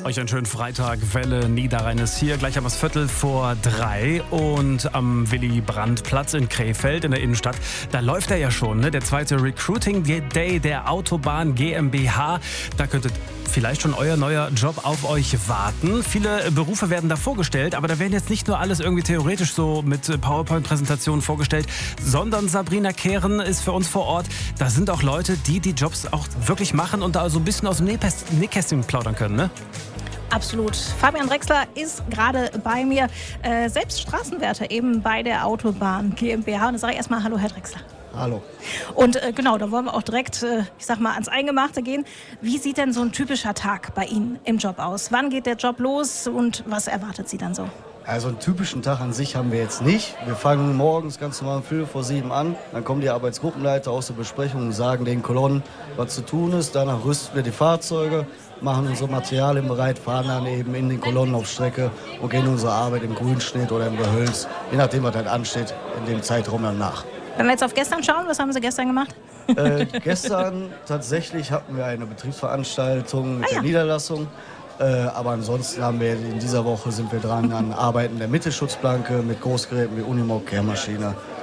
Euch einen schönen Freitag. Welle Niederrhein ist hier. Gleich haben wir es 2:45 und am Willy-Brandt-Platz in Krefeld in der Innenstadt. Da läuft er ja schon, ne? Der zweite Recruiting Day der Autobahn GmbH. Da könntet vielleicht schon euer neuer Job auf euch warten. Viele Berufe werden da vorgestellt, aber da werden jetzt nicht nur alles irgendwie theoretisch so mit PowerPoint-Präsentationen vorgestellt, sondern Sabrina Kehren ist für uns vor Ort. Da sind auch Leute, die die Jobs auch wirklich machen und da so ein bisschen aus dem Nähkästchen plaudern können, ne? Absolut. Fabian Drechsler ist gerade bei mir, selbst Straßenwärter eben bei der Autobahn GmbH. Und da sage ich erstmal Hallo, Herr Drechsler. Hallo. Und genau, da wollen wir auch direkt, ich sag mal, ans Eingemachte gehen. Wie sieht denn so ein typischer Tag bei Ihnen im Job aus? Wann geht der Job los und was erwartet Sie dann so? Also einen typischen Tag an sich haben wir jetzt nicht. Wir fangen morgens ganz normal um 5:45 an. Dann kommen die Arbeitsgruppenleiter aus der Besprechung und sagen den Kolonnen, was zu tun ist. Danach rüsten wir die Fahrzeuge, machen unsere Materialien bereit, fahren dann eben in den Kolonnen auf Strecke und gehen unsere Arbeit im Grünschnitt oder im Gehölz, je nachdem, was halt ansteht, in dem Zeitraum dann nach. Wenn wir jetzt auf gestern schauen, was haben Sie gestern gemacht? Gestern tatsächlich hatten wir eine Betriebsveranstaltung mit der Niederlassung. Aber ansonsten haben wir in dieser Woche sind wir dran an Arbeiten der Mittelschutzplanke mit Großgeräten wie Unimog, Kehrmaschine